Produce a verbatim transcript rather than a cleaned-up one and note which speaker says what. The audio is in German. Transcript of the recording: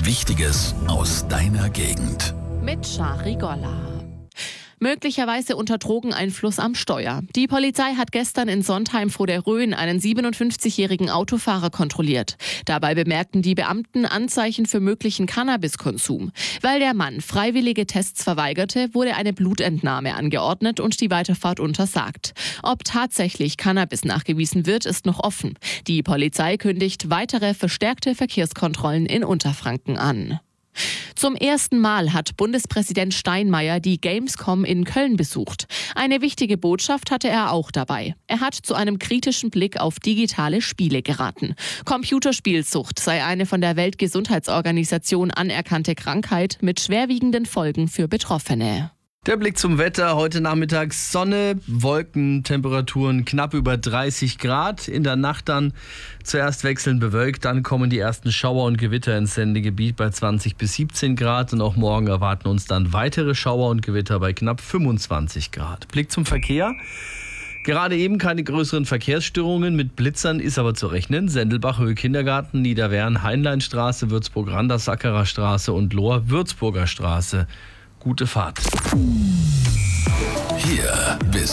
Speaker 1: Wichtiges aus deiner Gegend.
Speaker 2: Mit Shari Golla. Möglicherweise unter Drogeneinfluss am Steuer. Die Polizei hat gestern in Sontheim vor der Rhön einen siebenundfünfzigjährigen Autofahrer kontrolliert. Dabei bemerkten die Beamten Anzeichen für möglichen Cannabiskonsum. Weil der Mann freiwillige Tests verweigerte, wurde eine Blutentnahme angeordnet und die Weiterfahrt untersagt. Ob tatsächlich Cannabis nachgewiesen wird, ist noch offen. Die Polizei kündigt weitere verstärkte Verkehrskontrollen in Unterfranken an. Zum ersten Mal hat Bundespräsident Steinmeier die Gamescom in Köln besucht. Eine wichtige Botschaft hatte er auch dabei. Er hat zu einem kritischen Blick auf digitale Spiele geraten. Computerspielsucht sei eine von der Weltgesundheitsorganisation anerkannte Krankheit mit schwerwiegenden Folgen für Betroffene.
Speaker 3: Der Blick zum Wetter. Heute Nachmittag Sonne, Wolken, Temperaturen knapp über dreißig Grad. In der Nacht dann zuerst wechselnd bewölkt, dann kommen die ersten Schauer und Gewitter ins Sendegebiet bei zwanzig bis siebzehn Grad. Und auch morgen erwarten uns dann weitere Schauer und Gewitter bei knapp fünfundzwanzig Grad. Blick zum Verkehr. Gerade eben keine größeren Verkehrsstörungen, mit Blitzern ist aber zu rechnen. Sendelbach, Höhe Kindergarten, Niederwehren, Heinleinstraße, Würzburg-Randersackerer Straße und Lohr, Würzburger Straße. Gute Fahrt.
Speaker 1: Hier bis